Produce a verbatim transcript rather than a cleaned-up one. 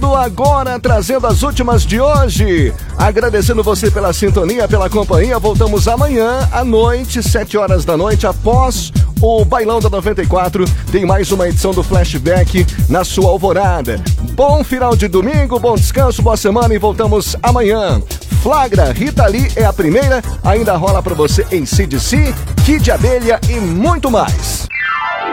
chegando agora, trazendo as últimas de hoje. Agradecendo você pela sintonia, pela companhia. Voltamos amanhã à noite, sete horas da noite, após o Bailão da noventa e quatro. Tem mais uma edição do Flashback na sua alvorada. Bom final de domingo, bom descanso, boa semana e voltamos amanhã. Flagra, Rita Lee é a primeira, ainda rola pra você em C D C, Kid Abelha e muito mais.